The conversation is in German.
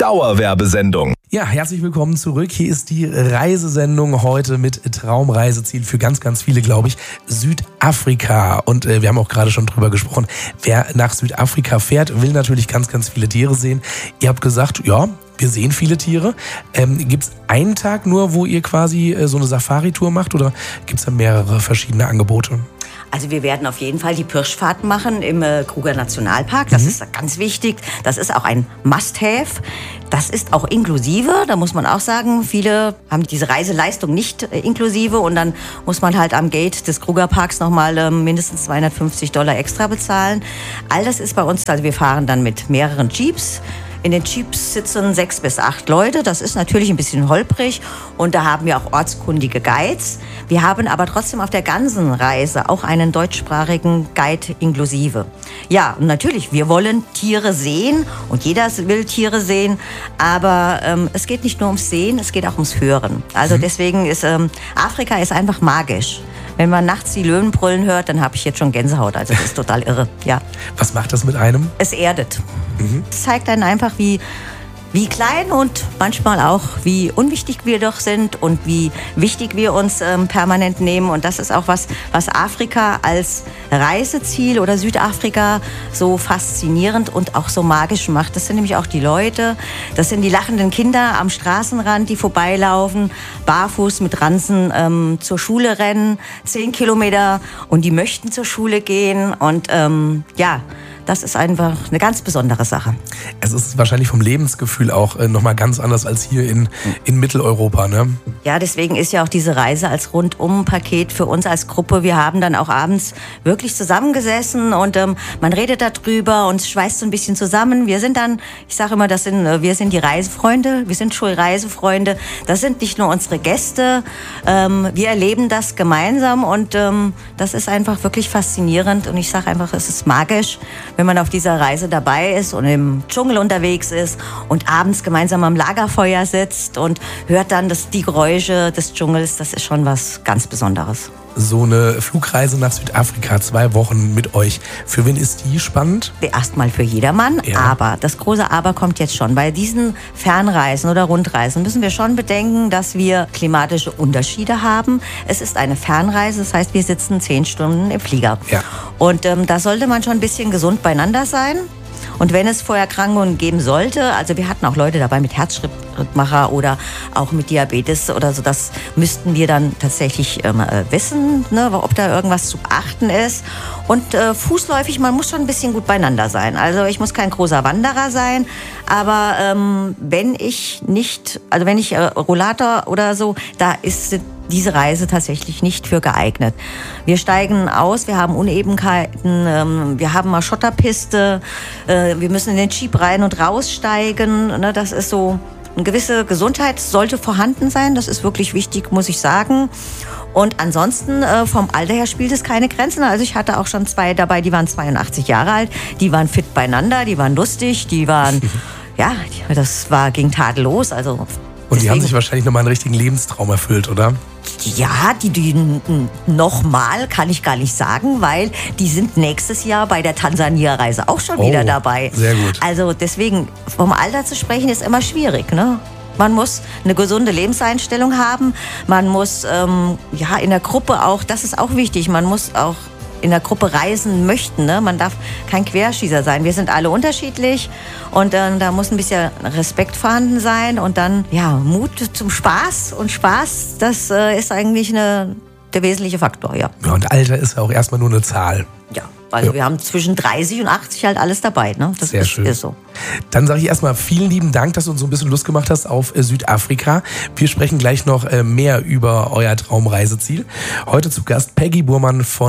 Dauerwerbesendung. Ja, herzlich willkommen zurück. Hier ist die Reisesendung heute mit Traumreiseziel für ganz, ganz viele, glaube ich, Südafrika. Und wir haben auch gerade schon drüber gesprochen, wer nach Südafrika fährt, will natürlich ganz, ganz viele Tiere sehen. Ihr habt gesagt, ja, wir sehen viele Tiere. Gibt es einen Tag nur, wo ihr quasi so eine Safari-Tour macht oder gibt es da mehrere verschiedene Angebote? Also wir werden auf jeden Fall die Pirschfahrt machen im Kruger Nationalpark. Das ist ganz wichtig. Das ist auch ein Must-Have. Das ist auch inklusive. Da muss man auch sagen, viele haben diese Reiseleistung nicht inklusive. Und dann muss man halt am Gate des Krugerparks nochmal mindestens $250 extra bezahlen. All das ist bei uns, also wir fahren dann mit mehreren Jeeps. In den Jeeps sitzen 6 bis 8 Leute. Das ist natürlich ein bisschen holprig. Und da haben wir auch ortskundige Guides. Wir haben aber trotzdem auf der ganzen Reise auch einen deutschsprachigen Guide inklusive. Ja, und natürlich, wir wollen Tiere sehen. Und jeder will Tiere sehen. Aber es geht nicht nur ums Sehen, es geht auch ums Hören. Also deswegen ist Afrika ist einfach magisch. Wenn man nachts die Löwen brüllen hört, dann habe ich jetzt schon Gänsehaut. Also das ist total irre, ja. Was macht das mit einem? Es erdet. Es zeigt einen einfach, wie klein und manchmal auch, wie unwichtig wir doch sind und wie wichtig wir uns permanent nehmen. Und das ist auch was Afrika als Reiseziel oder Südafrika so faszinierend und auch so magisch macht. Das sind nämlich auch die Leute, das sind die lachenden Kinder am Straßenrand, die vorbeilaufen, barfuß mit Ranzen zur Schule rennen, 10 Kilometer und die möchten zur Schule gehen und ja, das ist einfach eine ganz besondere Sache. Es ist wahrscheinlich vom Lebensgefühl auch nochmal ganz anders als hier in Mitteleuropa, ne? Ja, deswegen ist ja auch diese Reise als Rundum-Paket für uns als Gruppe. Wir haben dann auch abends wirklich zusammengesessen und man redet darüber und schweißt so ein bisschen zusammen. Wir sind dann, ich sage immer, wir sind die Reisefreunde, wir sind Schulreisefreunde. Das sind nicht nur unsere Gäste, wir erleben das gemeinsam und das ist einfach wirklich faszinierend und ich sage einfach, es ist magisch, wenn man auf dieser Reise dabei ist und im Dschungel unterwegs ist und abends gemeinsam am Lagerfeuer sitzt und hört dann die Geräusche des Dschungels, das ist schon was ganz Besonderes. So eine Flugreise nach Südafrika, 2 Wochen mit euch. Für wen ist die spannend? Erstmal für jedermann, ja. Aber das große Aber kommt jetzt schon. Bei diesen Fernreisen oder Rundreisen müssen wir schon bedenken, dass wir klimatische Unterschiede haben. Es ist eine Fernreise, das heißt, wir sitzen 10 Stunden im Flieger. Ja. Und da sollte man schon ein bisschen gesund beieinander sein. Und wenn es Vorerkrankungen geben sollte, also wir hatten auch Leute dabei mit Herzschrittmacher oder auch mit Diabetes oder so, das müssten wir dann tatsächlich wissen, ne, ob da irgendwas zu beachten ist. Und fußläufig, man muss schon ein bisschen gut beieinander sein. Also ich muss kein großer Wanderer sein, aber wenn ich Rollator oder so, da ist diese Reise tatsächlich nicht für geeignet. Wir steigen aus, wir haben Unebenheiten, wir haben mal Schotterpiste, wir müssen in den Jeep rein und raussteigen. Ne, das ist so, eine gewisse Gesundheit sollte vorhanden sein, das ist wirklich wichtig, muss ich sagen. Und ansonsten vom Alter her spielt es keine Grenzen. Also ich hatte auch schon 2 dabei, die waren 82 Jahre alt, die waren fit beieinander, die waren lustig, die waren, ja, ging tadellos, also. Und die haben sich wahrscheinlich nochmal einen richtigen Lebenstraum erfüllt, oder? Ja, die nochmal kann ich gar nicht sagen, weil die sind nächstes Jahr bei der Tansania-Reise auch schon wieder dabei. Sehr gut. Also deswegen, vom Alter zu sprechen, ist immer schwierig, ne? Man muss eine gesunde Lebenseinstellung haben. Man muss in der Gruppe auch, das ist auch wichtig, man muss auch in der Gruppe reisen möchten. Ne? Man darf kein Querschießer sein. Wir sind alle unterschiedlich und da muss ein bisschen Respekt vorhanden sein und dann Mut zum Spaß. Und Spaß, das ist eigentlich der wesentliche Faktor, ja. Ja, und Alter ist ja auch erstmal nur eine Zahl. Ja, also wir haben zwischen 30 und 80 halt alles dabei. Ne? Das Sehr schön. Ist so. Dann sage ich erstmal vielen lieben Dank, dass du uns so ein bisschen Lust gemacht hast auf Südafrika. Wir sprechen gleich noch mehr über euer Traumreiseziel. Heute zu Gast Peggy Burmann von